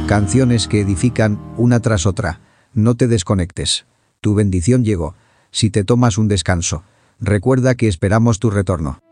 Canciones que edifican, una tras otra. No te desconectes. Tu bendición llegó. Si te tomas un descanso, recuerda que esperamos tu retorno.